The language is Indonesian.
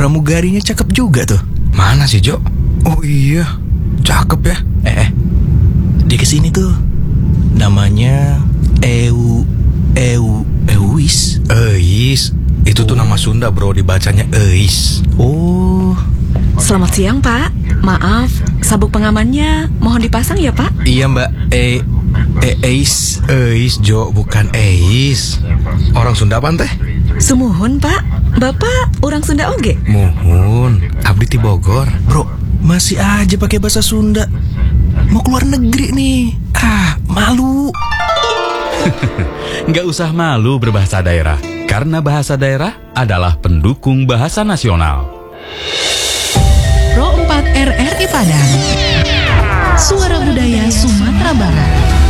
pramugarinya cakep juga tuh. Mana sih, Jo? Oh iya, cakep ya. Dia kesini tuh. Namanya Euis. Eis. Itu tuh nama Sunda, bro, dibacanya Eis. Oh, Selamat siang, Pak. Maaf, sabuk pengamannya mohon dipasang ya, Pak. iya Mbak. Eis. Eis, Jo, bukan Eis. Orang Sunda apa teh? Sumuhun, Pak. Bapak orang Sunda oge. Muhun, abdi ti Bogor. Bro, masih aja pakai bahasa Sunda. Mau keluar negeri nih. Malu. Nggak usah malu berbahasa daerah, karena bahasa daerah adalah pendukung bahasa nasional. Pro 4 RRI Padang, Suara Budaya Sumatera Barat.